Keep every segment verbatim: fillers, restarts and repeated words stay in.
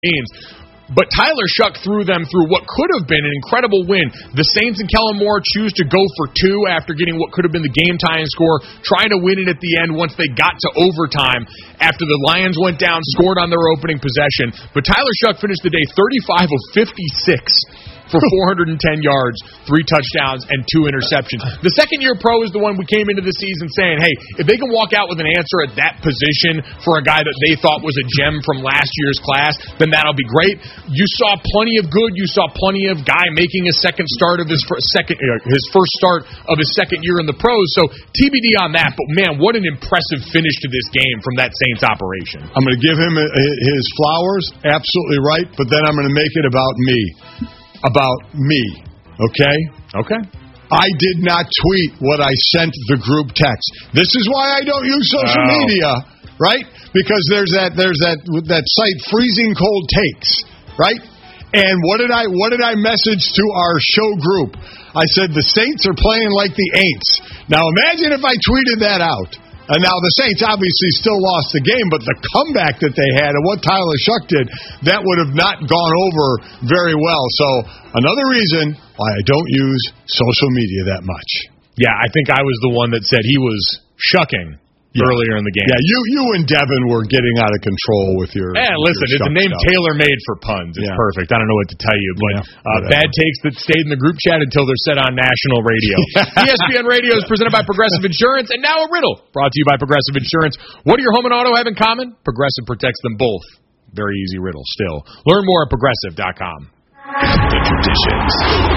games. But Tyler Shough threw them through what could have been an incredible win. The Saints and Kellen Moore choose to go for two after getting what could have been the game-tying score, trying to win it at the end once they got to overtime after the Lions went down, scored on their opening possession. But Tyler Shough finished the day thirty-five of fifty-six for four hundred ten yards, three touchdowns, and two interceptions. The second-year pro is the one we came into the season saying, hey, if they can walk out with an answer at that position for a guy that they thought was a gem from last year's class, then that'll be great. You saw plenty of good. You saw plenty of guy making a second start of his first, second, uh, his first start of his second year in the pros. So T B D on that. But, man, what an impressive finish to this game from that Saints operation. I'm going to give him his flowers, absolutely right, but then I'm going to make it about me. About me, okay? Okay. I did not tweet what I sent the group text. This is why I don't use social oh. media, right? Because there's that there's that that site Freezing Cold Takes, right? And what did I what did I message to our show group? I said the Saints are playing like the Aints. Now imagine if I tweeted that out. And now the Saints obviously still lost the game, but the comeback that they had and what Tyler Shough did, that would have not gone over very well. So another reason why I don't use social media that much. Yeah, I think I was the one that said he was shucking yeah. earlier in the game. Yeah, you you and Devin were getting out of control with your Yeah, listen, your it's a name stuff. tailor-made for puns. It's yeah. perfect. I don't know what to tell you, but yeah, uh, bad takes that stayed in the group chat until they're said on national radio. E S P N Radio is presented by Progressive Insurance, and now a riddle brought to you by Progressive Insurance. What do your home and auto have in common? Progressive protects them both. Very easy riddle still. Learn more at progressive dot com. The traditions.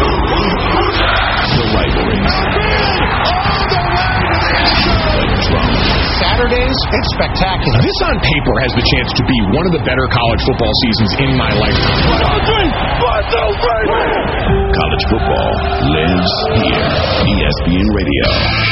The rivalries. The drama. Saturdays, it's spectacular. This on paper has the chance to be one of the better college football seasons in my lifetime. College football lives here. E S P N Radio.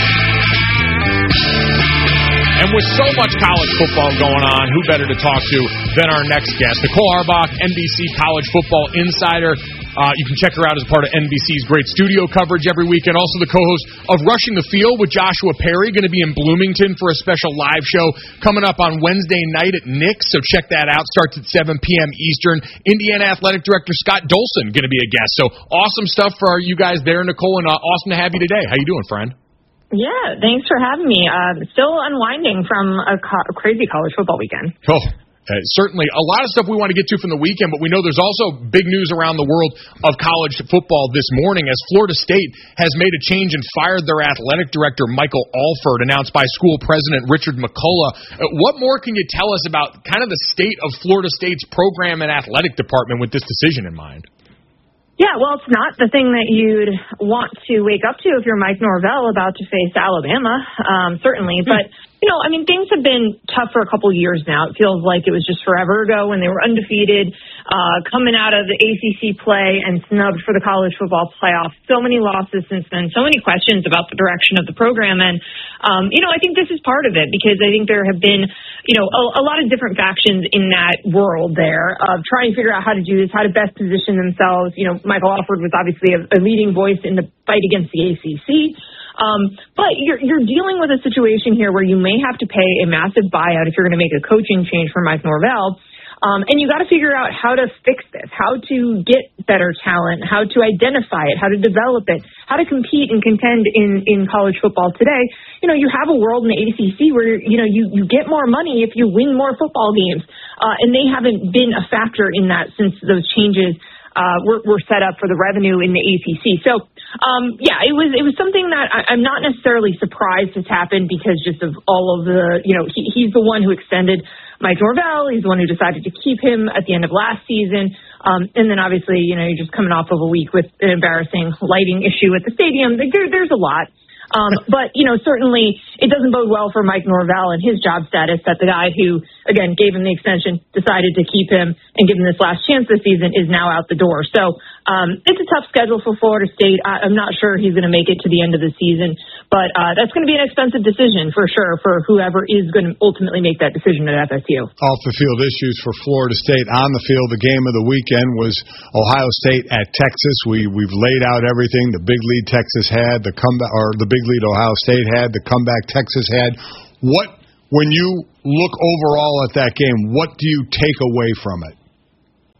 And with so much college football going on, who better to talk to than our next guest, Nicole Auerbach, N B C College Football Insider. Uh, you can check her out as part of N B C's great studio coverage every week, and also the co-host of Rushing the Field with Joshua Perry, going to be in Bloomington for a special live show coming up on Wednesday night at Nick's, so check that out. Starts at seven p.m. Eastern. Indiana Athletic Director Scott Dolson going to be a guest. So awesome stuff for you guys there, Nicole, and uh, awesome to have you today. How you doing, friend? Yeah, thanks for having me. Uh, still unwinding from a, co- a crazy college football weekend. Oh. Uh, certainly, a lot of stuff we want to get to from the weekend, but we know there's also big news around the world of college football this morning as Florida State has made a change and fired their athletic director, Michael Alford, announced by school president Richard McCullough. Uh, what more can you tell us about kind of the state of Florida State's program and athletic department with this decision in mind? Yeah, well, it's not the thing that you'd want to wake up to if you're Mike Norvell about to face Alabama, um, certainly. Mm-hmm. But, you know, I mean, things have been tough for a couple of years now. It feels like it was just forever ago when they were undefeated, uh, coming out of the A C C play and snubbed for the college football playoff. So many losses since then, so many questions about the direction of the program. And, um, you know, I think this is part of it because I think there have been, you know, a, a lot of different factions in that world there of trying to figure out how to do this, how to best position themselves. You know, Michael Alford was obviously a, a leading voice in the fight against the A C C. Um, but you're, you're dealing with a situation here where you may have to pay a massive buyout if you're going to make a coaching change for Mike Norvell. Um, and you got to figure out how to fix this, how to get better talent, how to identify it, how to develop it, how to compete and contend in, in college football today. You know, you have a world in the A C C where, you know, you, you get more money if you win more football games. Uh, and they haven't been a factor in that since those changes uh, were, were set up for the revenue in the A C C. So, um, yeah, it was it was something that I, I'm not necessarily surprised has happened because just of all of the, you know, he, he's the one who extended Mike Norvell. He's the one who decided to keep him at the end of last season. Um, and then obviously, you know, you're just coming off of a week with an embarrassing lighting issue at the stadium. There, there's a lot. Um, but, you know, certainly it doesn't bode well for Mike Norvell and his job status that the guy who, again, gave him the extension, decided to keep him and give him this last chance this season is now out the door. So um, it's a tough schedule for Florida State. I, I'm not sure he's going to make it to the end of the season, but uh, that's going to be an expensive decision for sure for whoever is going to ultimately make that decision at F S U. Off the field issues for Florida State. On the field, the game of the weekend was Ohio State at Texas. We, we've laid out everything. The big lead Texas had, the comeback, or the big lead Ohio State had, the comeback Texas had. What, when you look overall at that game, what do you take away from it?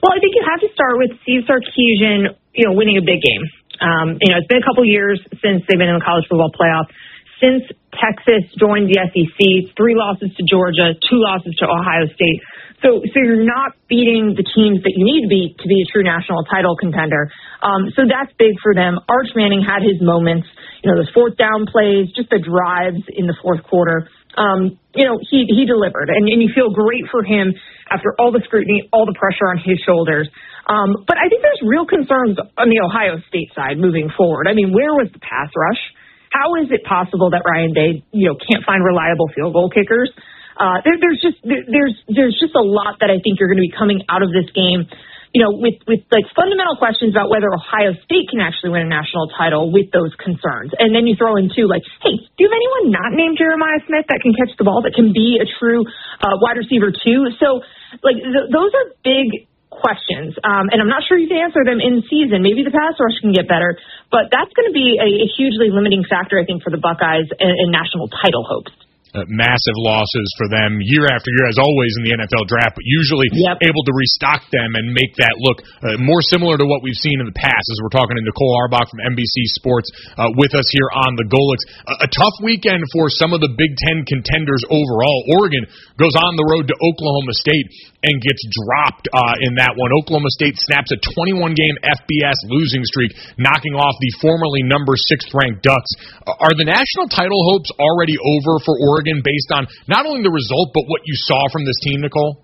Well, I think you have to start with Steve Sarkisian, you know, winning a big game. Um, you know, it's been a couple years since they've been in the college football playoff. Since Texas joined the S E C, three losses to Georgia, two losses to Ohio State. So, so you're not beating the teams that you need to beat to be a true national title contender. Um, so that's big for them. Arch Manning had his moments, you know, those fourth down plays, just the drives in the fourth quarter. Um, you know, he, he delivered, and, and you feel great for him after all the scrutiny, all the pressure on his shoulders. Um, but I think there's real concerns on the Ohio State side moving forward. I mean, where was the pass rush? How is it possible that Ryan Day, you know, can't find reliable field goal kickers? Uh, there, there's just there, there's there's just a lot that I think you're going to be coming out of this game, you know, with with like fundamental questions about whether Ohio State can actually win a national title with those concerns. And then you throw in too, like, hey, do you have anyone not named Jeremiah Smith that can catch the ball, that can be a true uh, wide receiver too? So, like, th- those are big questions, um, and I'm not sure you can answer them in season. Maybe the pass rush can get better, but that's going to be a, a hugely limiting factor, I think, for the Buckeyes and, and national title hopes. Uh, massive losses for them year after year, as always in the N F L draft, but usually yep. able to restock them and make that look uh, more similar to what we've seen in the past, as we're talking to Nicole Auerbach from N B C Sports uh, with us here on the Golics. A, a tough weekend for some of the Big Ten contenders overall. Oregon goes on the road to Oklahoma State and gets dropped uh, in that one. Oklahoma State snaps a twenty-one game F B S losing streak, knocking off the formerly number sixth-ranked Ducks. Uh, are the national title hopes already over for Oregon, based on not only the result, but what you saw from this team, Nicole?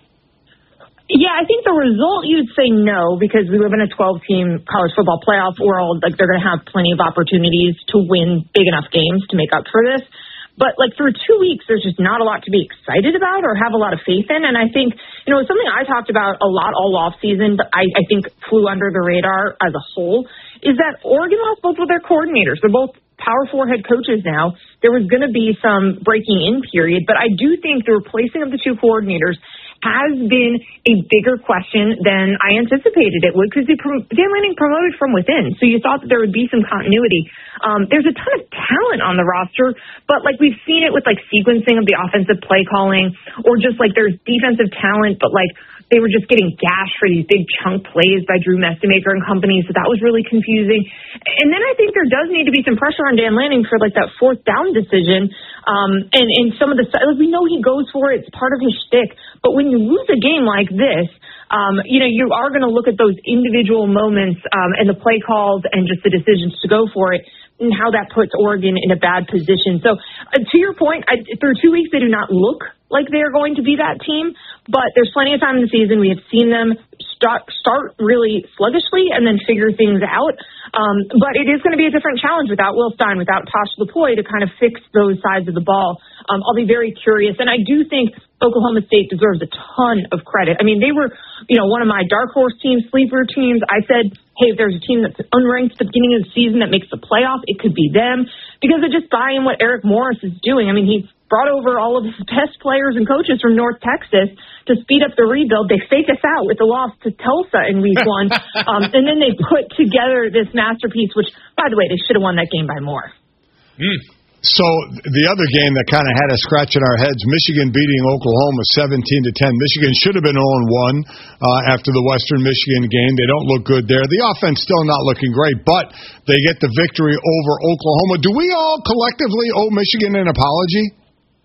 Yeah, I think the result you'd say no, because we live in a twelve-team college football playoff world. Like, they're going to have plenty of opportunities to win big enough games to make up for this. But, like, through two weeks, there's just not a lot to be excited about or have a lot of faith in. And I think, you know, it's something I talked about a lot all offseason, but I, I think flew under the radar as a whole, is that Oregon lost both of their coordinators. They're both Power Four head coaches now. There was going to be some breaking in period, but I do think the replacing of the two coordinators has been a bigger question than I anticipated it would, because Dan Lanning promoted from within, so you thought that there would be some continuity. Um, there's a ton of talent on the roster, but like we've seen it with like sequencing of the offensive play calling, or just like there's defensive talent, but like they were just getting gashed for these big chunk plays by Drew Messemaker and company, so that was really confusing. And then I think there does need to be some pressure on Dan Lanning for like that fourth down decision. Um, and, and some of the, like, we know he goes for it, it's part of his shtick, but when you lose a game like this, um, you know, you are going to look at those individual moments um, and the play calls and just the decisions to go for it, and how that puts Oregon in a bad position. So uh, to your point, I, through two weeks, they do not look like they are going to be that team, but there's plenty of time in the season. We have seen them start, start really sluggishly and then figure things out. Um, but it is going to be a different challenge without Will Stein, without Tosh Lupoi to kind of fix those sides of the ball. Um, I'll be very curious. And I do think Oklahoma State deserves a ton of credit. I mean, they were, you know, one of my dark horse teams, sleeper teams. I said, hey, if there's a team that's unranked at the beginning of the season that makes the playoff, it could be them, because I just buy in what Eric Morris is doing. I mean, he brought over all of his best players and coaches from North Texas to speed up the rebuild. They fake us out with the loss to Tulsa in week one. um, and then they put together this masterpiece, which, by the way, they should have won that game by more. Mm. So the other game that kind of had us scratching our heads, Michigan beating Oklahoma seventeen to ten. Michigan should have been oh and one uh, after the Western Michigan game. They don't look good there. The offense still not looking great, but they get the victory over Oklahoma. Do we all collectively owe Michigan an apology?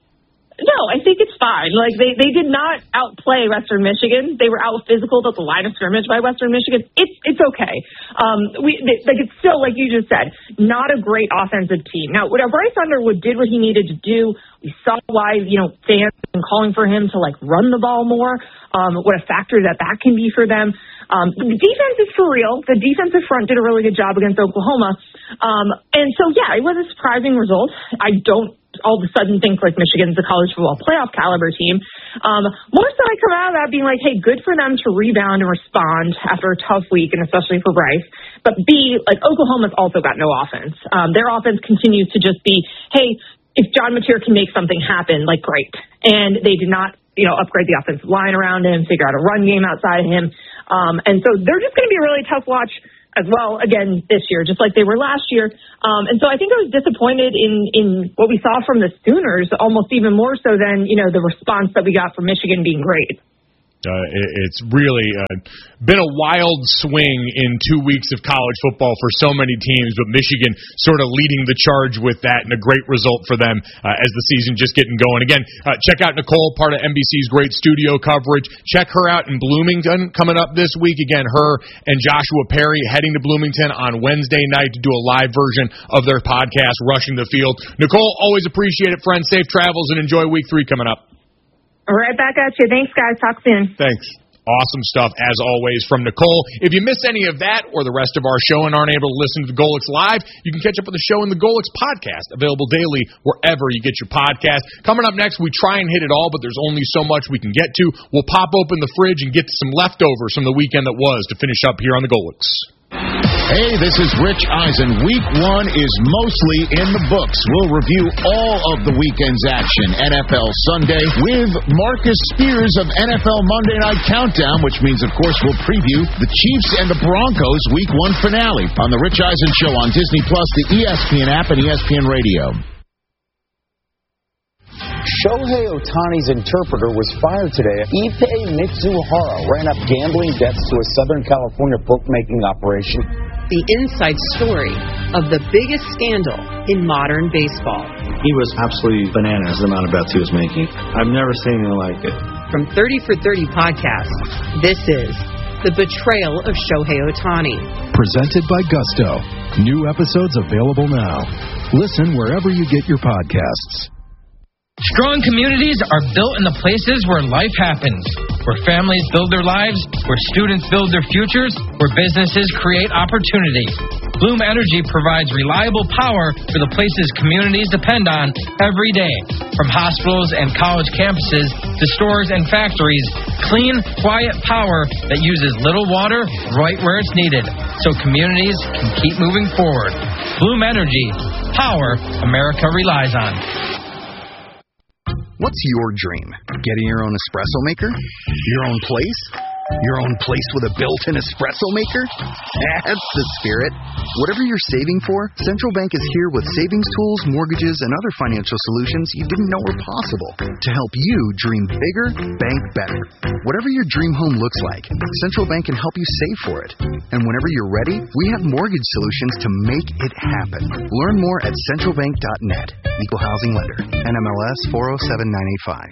No, I think it's fine. Like, they, they did not outplay Western Michigan. They were out physical at the line of scrimmage by Western Michigan. It's it's okay. Um, we they, like it's still, like you just said, not a great offensive team. Now, what Bryce Underwood did what he needed to do. We saw why, you know, fans have been calling for him to like run the ball more. Um, what a factor that that can be for them. Um, the defense is for real. The defensive front did a really good job against Oklahoma. Um, and so, yeah, it was a surprising result. I don't all of a sudden think like Michigan's a college football playoff caliber team. Um, more so I come out of that being like, hey, good for them to rebound and respond after a tough week, and especially for Bryce. But B, like Oklahoma's also got no offense. Um, their offense continues to just be, hey, if John Mateer can make something happen, like great. And they did not, you know, upgrade the offensive line around him, figure out a run game outside of him. Um, and so they're just going to be a really tough watch as well, again, this year, just like they were last year. Um, and so I think I was disappointed in, in what we saw from the Sooners, almost even more so than, you know, the response that we got from Michigan being great. Uh, it, it's really uh, been a wild swing in two weeks of college football for so many teams, but Michigan sort of leading the charge with that, and a great result for them uh, as the season just getting going. Again, uh, check out Nicole, part of N B C's great studio coverage. Check her out in Bloomington coming up this week. Again, her and Joshua Perry heading to Bloomington on Wednesday night to do a live version of their podcast, Rushing the Field. Nicole, always appreciate it, friend. Safe travels and enjoy week three coming up. Right back at you. Thanks, guys. Talk soon. Thanks. Awesome stuff, as always, from Nicole. If you missed any of that or the rest of our show and aren't able to listen to the Golix Live, you can catch up with the show in the Golix podcast, available daily wherever you get your podcast. Coming up next, we try and hit it all, but there's only so much we can get to. We'll pop open the fridge and get to some leftovers from the weekend that was to finish up here on the Golix. Hey, this is Rich Eisen. Week one is mostly in the books. We'll review all of the weekend's action. N F L Sunday with Marcus Spears of N F L Monday Night Countdown, which means, of course, we'll preview the Chiefs and the Broncos Week one finale on the Rich Eisen Show on Disney Plus, the E S P N app, and E S P N Radio. Shohei Ohtani's interpreter was fired today. Ippei Mitsuhara ran up gambling debts to a Southern California bookmaking operation. The inside story of the biggest scandal in modern baseball. He was absolutely bananas, the amount of bets he was making. I've never seen anything like it. From thirty for thirty Podcast, this is The Betrayal of Shohei Ohtani. Presented by Gusto. New episodes available now. Listen wherever you get your podcasts. Strong communities are built in the places where life happens, where families build their lives, where students build their futures, where businesses create opportunity. Bloom Energy provides reliable power for the places communities depend on every day. From hospitals and college campuses to stores and factories, clean, quiet power that uses little water right where it's needed, so communities can keep moving forward. Bloom Energy, power America relies on. What's your dream? Getting your own espresso maker? Your own place? Your own place with a built-in espresso maker? That's the spirit. Whatever you're saving for, Central Bank is here with savings tools, mortgages, and other financial solutions you didn't know were possible to help you dream bigger, bank better. Whatever your dream home looks like, Central Bank can help you save for it. And whenever you're ready, we have mortgage solutions to make it happen. Learn more at central bank dot net. Equal Housing Lender. N M L S four oh seven nine eight five.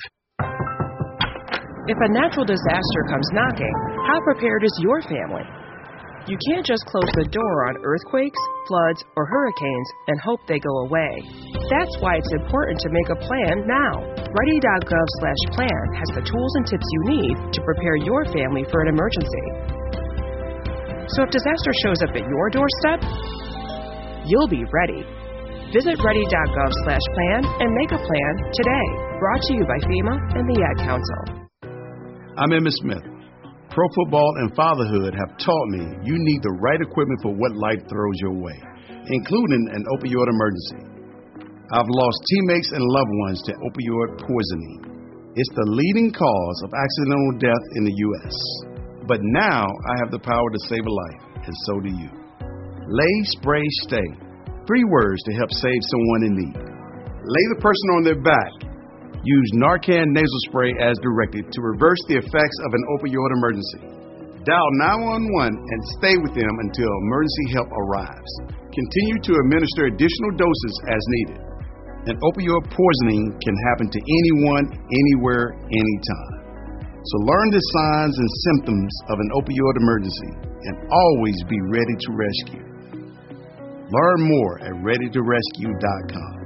If a natural disaster comes knocking, how prepared is your family? You can't just close the door on earthquakes, floods, or hurricanes and hope they go away. That's why it's important to make a plan now. Ready dot gov slash plan has the tools and tips you need to prepare your family for an emergency. So if disaster shows up at your doorstep, you'll be ready. Visit ready dot gov slash plan and make a plan today. Brought to you by FEMA and the Ad Council. I'm Emmitt Smith. Pro football and fatherhood have taught me you need the right equipment for what life throws your way, including an opioid emergency. I've lost teammates and loved ones to opioid poisoning. It's the leading cause of accidental death in the U S But now I have the power to save a life, and so do you. Lay, spray, stay. Three words to help save someone in need. Lay the person on their back. Use Narcan nasal spray as directed to reverse the effects of an opioid emergency. Dial nine one one and stay with them until emergency help arrives. Continue to administer additional doses as needed. An opioid poisoning can happen to anyone, anywhere, anytime. So learn the signs and symptoms of an opioid emergency and always be ready to rescue. Learn more at ready to rescue dot com.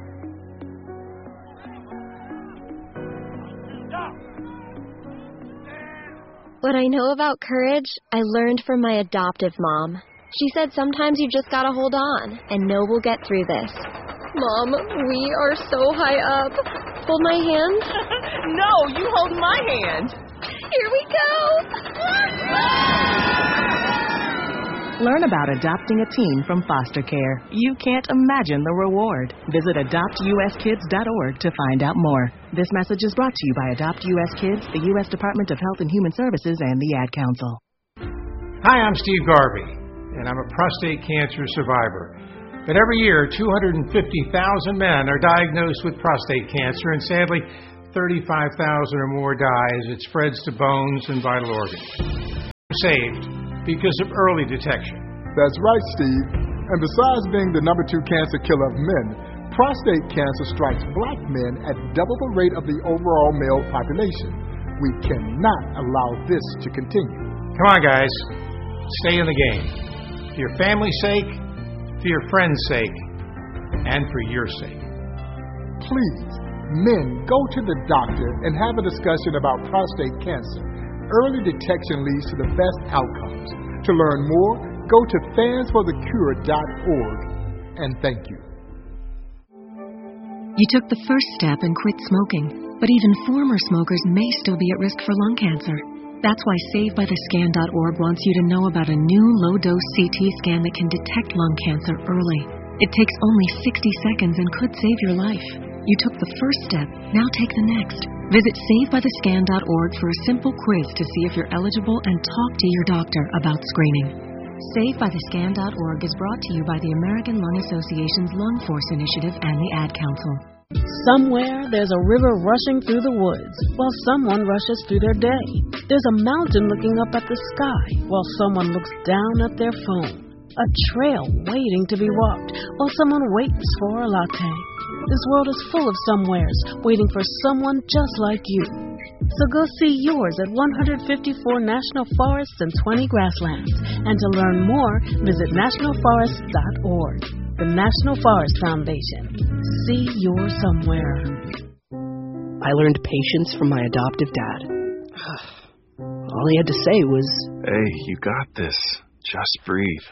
What I know about courage, I learned from my adoptive mom. She said sometimes you just gotta hold on and know we'll get through this. Mom, we are so high up. Hold my hand. No, you hold my hand. Here we go. Learn about adopting a teen from foster care. You can't imagine the reward. Visit adopt u s kids dot org to find out more. This message is brought to you by Adopt U S Kids, the U S Department of Health and Human Services, and the Ad Council. Hi, I'm Steve Garvey, and I'm a prostate cancer survivor. But every year, two hundred fifty thousand men are diagnosed with prostate cancer, and sadly, thirty-five thousand or more die as it spreads to bones and vital organs. Saved because of early detection. That's right, Steve. And besides being the number two cancer killer of men, prostate cancer strikes black men at double the rate of the overall male population. We cannot allow this to continue. Come on, guys. Stay in the game. For your family's sake, for your friends' sake, and for your sake. Please, men, go to the doctor and have a discussion about prostate cancer. Early detection leads to the best outcomes. To learn more, go to fans for the cure dot org. And thank you. You took the first step and quit smoking, but even former smokers may still be at risk for lung cancer. That's why Save By The Scan dot org wants you to know about a new low-dose C T scan that can detect lung cancer early. It takes only sixty seconds and could save your life. You took the first step, now take the next. Visit Save By The Scan dot org for a simple quiz to see if you're eligible and talk to your doctor about screening. Save By The Scan dot org is brought to you by the American Lung Association's Lung Force Initiative and the Ad Council. Somewhere there's a river rushing through the woods while someone rushes through their day. There's a mountain looking up at the sky while someone looks down at their phone. A trail waiting to be walked while someone waits for a latte. This world is full of somewheres waiting for someone just like you. So go see yours at one hundred fifty-four national forests and twenty grasslands. And to learn more, visit national forest dot org. The National Forest Foundation. See your somewhere. I learned patience from my adoptive dad. All he had to say was, "Hey, you got this. Just breathe."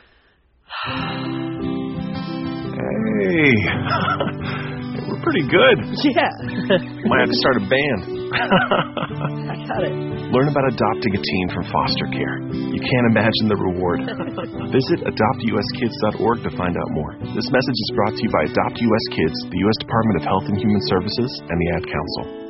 Hey. We're pretty good. Yeah. Might have to start a band. I got it. Learn about adopting a teen from foster care. You can't imagine the reward. Visit adopt U S kids dot org to find out more. This message is brought to you by Adopt U S Kids, the U S Department of Health and Human Services, and the Ad Council.